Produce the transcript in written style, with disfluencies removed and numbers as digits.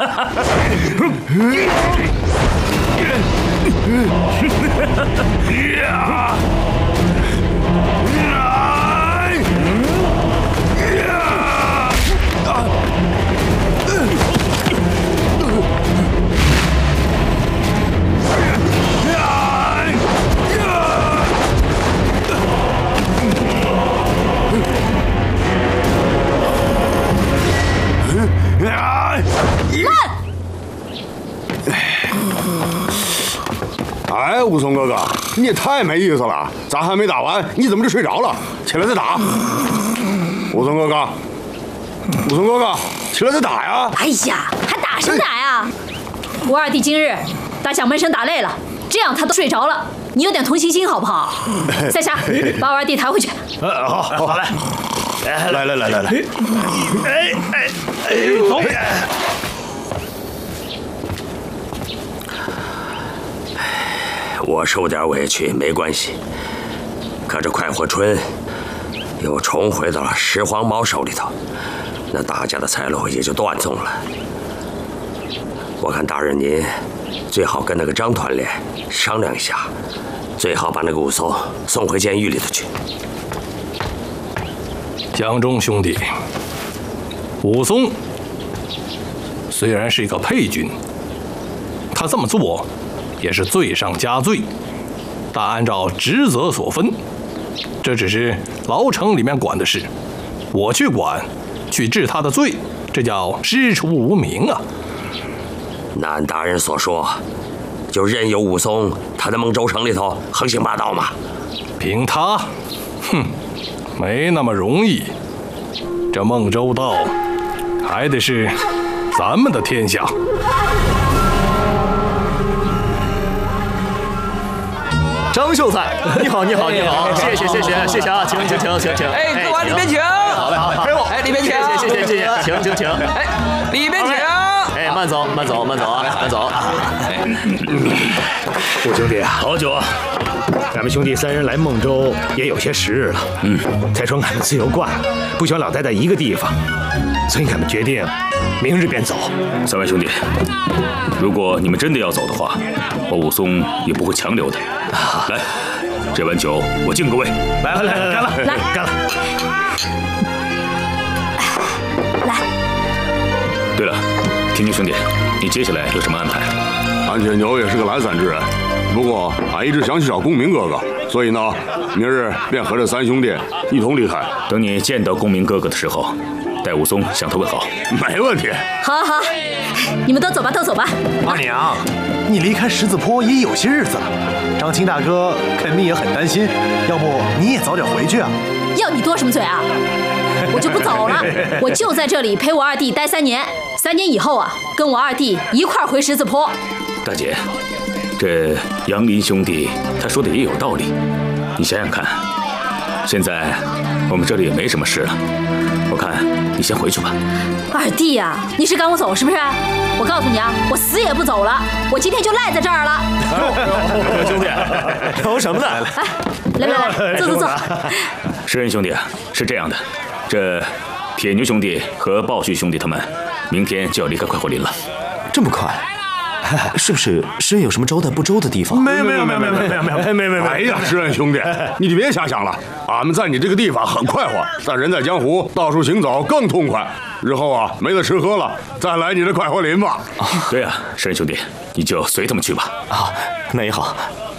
哎，武松哥哥，你也太没意思了！咱还没打完，你怎么就睡着了？起来再打！武松哥哥，武松哥哥，起来再打呀！ 哎呀，还打什么打呀？吴二弟今日打响门声打累了，这样他都睡着了，你有点同情心好不好？赛侠，把我二弟抬回去。 好嘞。来，走。 我受点委屈没关系，可这快活春又重回到了石黄毛手里头，那大家的财路也就断送了。我看大人您最好跟那个张团练商量一下，最好把那个武松送回监狱里头去。 江中兄弟，武松虽然是一个配军，他这么做也是罪上加罪，但按照职责所分，这只是牢城里面管的事，我去管，去治他的罪，这叫师出无名啊。 那按大人所说，就任由武松他在孟州城里头横行霸道吗？ 凭他，没那么容易。这孟州道还得是咱们的天下。 张秀才，你好，谢谢啊，请。 哎，各位里面请。 好嘞，陪我。 哎，里面请。 谢谢，请。 哎，里面请。 哎，慢走啊，慢走。 五兄弟，好久啊！咱们兄弟三人来孟州也有些时日了。再说俺们自由惯了，不喜欢老待在一个地方，所以俺们决定明日便走。 三位兄弟，如果你们真的要走的话，我武松也不会强留的。来，这碗酒我敬各位。 来，干了！ 来。 对了，铁牛兄弟，你接下来有什么安排？ 俺铁牛也是个懒散之人，不过俺一直想去找公明哥哥，所以呢，明日便和这三兄弟一同离开。 等你见到公明哥哥的时候，带武松向他问好。 没问题。 好，你们都走吧。 二娘，你离开十字坡也有些日子了，张青大哥肯定也很担心，要不你也早点回去啊？ 要你多什么嘴啊？我就不走了，我就在这里陪我二弟待3年，3年以后啊，跟我二弟一块儿回十字坡。 大姐，这杨林兄弟他说的也有道理，你想想看，现在我们这里也没什么事了，我看你先回去吧。 二弟呀，你是赶我走是不是？我告诉你啊，我死也不走了，我今天就赖在这儿了。 兄弟，聊什么呢？ 来，坐。 诗人兄弟，是这样的，这铁牛兄弟和鲍旭兄弟他们明天就要离开快活林了。 这么快？是不是诗人有什么招待不周的地方？ 没。哎呀，诗人兄弟，你就别瞎想了。俺们在你这个地方很快活，但人在江湖，到处行走更痛快。日后啊，没得吃喝了，再来你的快活林吧。 对呀，诗人兄弟，你就随他们去吧。 啊，那也好。